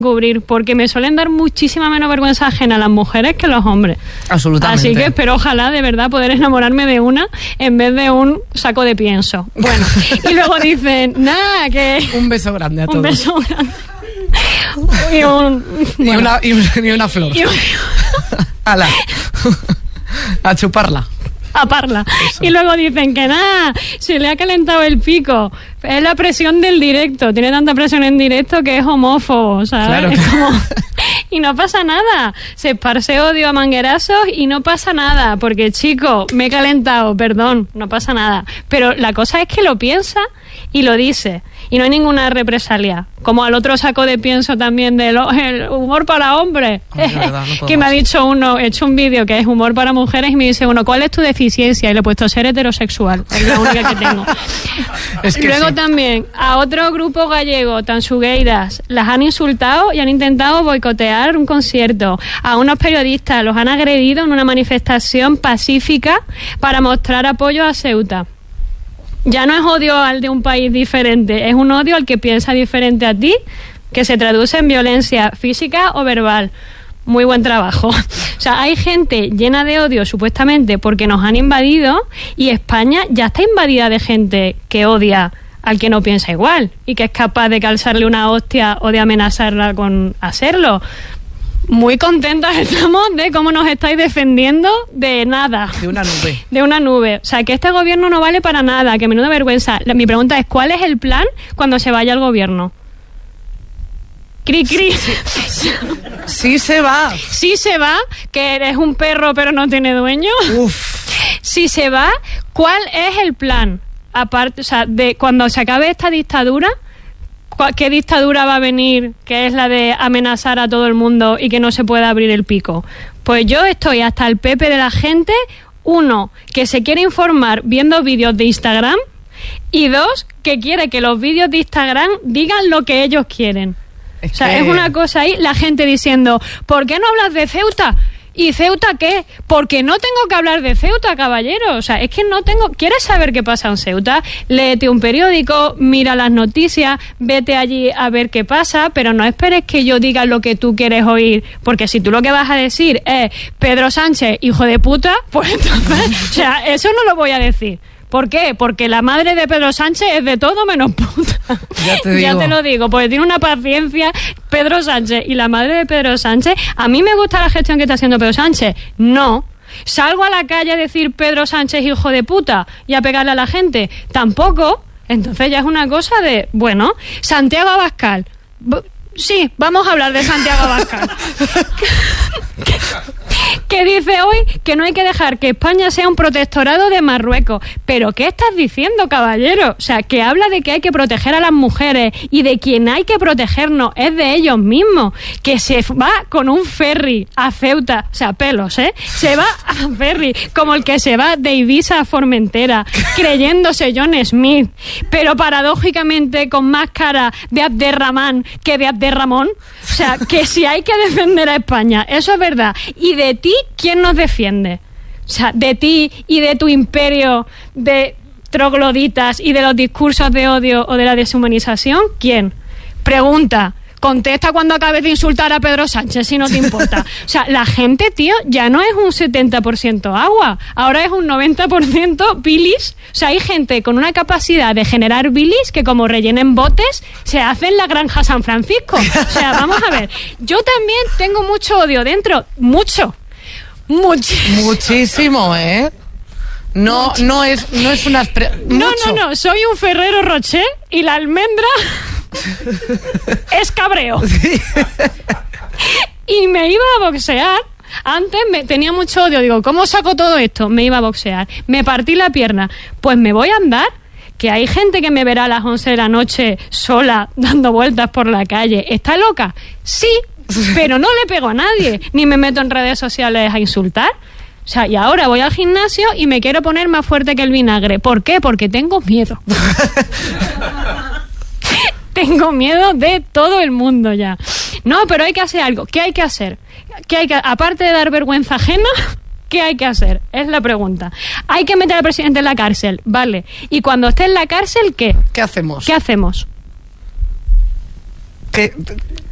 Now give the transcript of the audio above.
cubrir, porque me suelen dar muchísima menos vergüenza ajena a las mujeres que los hombres. Absolutamente. Así que espero, ojalá, de verdad, poder enamorarme de una en vez de un saco de pienso. Bueno, y luego dicen, nada, que... Un beso grande a todos. Un beso grande. Y una flor. ¡Hala! A chuparla. A parla. Eso. Y luego dicen que nada, se le ha calentado el pico. Es la presión del directo. Tiene tanta presión en directo que es homófobo, ¿sabes? Claro. Es como... Y no pasa nada. Se esparce odio a manguerazos y no pasa nada. Porque, chico, me he calentado, perdón, no pasa nada. Pero la cosa es que lo piensa y lo dice. Y no hay ninguna represalia. Como al otro saco de pienso también del el humor para hombres. Verdad, no que me ha dicho uno, he hecho un vídeo que es humor para mujeres y me dice uno, ¿cuál es tu deficiencia? Y le he puesto ser heterosexual. Es la única que tengo. Es que luego sí. También a otro grupo gallego, tansugueiras, las han insultado y han intentado boicotear un concierto. A unos periodistas los han agredido en una manifestación pacífica para mostrar apoyo a Ceuta. Ya no es odio al de un país diferente, es un odio al que piensa diferente a ti, que se traduce en violencia física o verbal. Muy buen trabajo. O sea, hay gente llena de odio, supuestamente, porque nos han invadido, y España ya está invadida de gente que odia al que no piensa igual y que es capaz de calzarle una hostia o de amenazarla con hacerlo. Muy contentas estamos de cómo nos estáis defendiendo de nada. De una nube. De una nube. O sea, que este gobierno no vale para nada, que menuda vergüenza. Mi pregunta es, ¿cuál es el plan cuando se vaya el gobierno? Cri, cri. Sí se va. Sí se va, que eres un perro pero no tiene dueño. Uf. Si se va, ¿cuál es el plan? Aparte, o sea, de cuando se acabe esta dictadura, ¿qué dictadura va a venir, que es la de amenazar a todo el mundo y que no se pueda abrir el pico? Pues yo estoy hasta el pepe de la gente, uno, que se quiere informar viendo vídeos de Instagram, y dos, que quiere que los vídeos de Instagram digan lo que ellos quieren. O sea, es una cosa ahí, la gente diciendo, ¿por qué no hablas de Ceuta? ¿Y Ceuta qué? Porque no tengo que hablar de Ceuta, caballero. O sea, es que no tengo... ¿Quieres saber qué pasa en Ceuta? Léete un periódico, mira las noticias, vete allí a ver qué pasa, pero no esperes que yo diga lo que tú quieres oír, porque si tú lo que vas a decir es Pedro Sánchez, hijo de puta, pues entonces... O sea, eso no lo voy a decir. ¿Por qué? Porque la madre de Pedro Sánchez es de todo menos puta. Ya te digo. Ya te lo digo, porque tiene una paciencia Pedro Sánchez y la madre de Pedro Sánchez. ¿A mí me gusta la gestión que está haciendo Pedro Sánchez? No. ¿Salgo a la calle a decir Pedro Sánchez hijo de puta y a pegarle a la gente? Tampoco. Entonces ya es una cosa de, bueno, Santiago Abascal. Sí, vamos a hablar de Santiago Abascal. Que dice hoy que no hay que dejar que España sea un protectorado de Marruecos. ¿Pero qué estás diciendo, caballero? O sea, que habla de que hay que proteger a las mujeres y de quien hay que protegernos es de ellos mismos. Que se va con un ferry a Ceuta, o sea, pelos, ¿eh? Se va a ferry como el que se va de Ibiza a Formentera, creyéndose John Smith, pero paradójicamente con más cara de Abderramán que de Abderramón. O sea, que si hay que defender a España, eso es verdad. Y de ti, ¿quién nos defiende? O sea, de ti y de tu imperio de trogloditas y de los discursos de odio o de la deshumanización, ¿quién? Pregunta. Contesta cuando acabes de insultar a Pedro Sánchez, si no te importa. O sea, la gente, tío, ya no es un 70% agua, ahora es un 90% bilis. O sea, hay gente con una capacidad de generar bilis que, como rellenen botes, se hace en la granja San Francisco. O sea, vamos a ver, yo también tengo mucho odio dentro, muchísimo, ¿eh? No es una... No, soy un Ferrero Rocher y la almendra... es cabreo. Sí. Y me iba a boxear. Antes tenía mucho odio. Digo, ¿cómo saco todo esto? Me iba a boxear. Me partí la pierna. Pues me voy a andar. Que hay gente que me verá a las 11 de la noche sola, dando vueltas por la calle. ¿Está loca? Sí, pero no le pego a nadie. Ni me meto en redes sociales a insultar. O sea, y ahora voy al gimnasio y me quiero poner más fuerte que el vinagre. ¿Por qué? Porque tengo miedo. Tengo miedo de todo el mundo ya. No, pero hay que hacer algo. ¿Qué hay que hacer? Aparte de dar vergüenza ajena, ¿qué hay que hacer? Es la pregunta. Hay que meter al presidente en la cárcel, vale. Y cuando esté en la cárcel, ¿qué? ¿Qué hacemos? ¿Qué hacemos?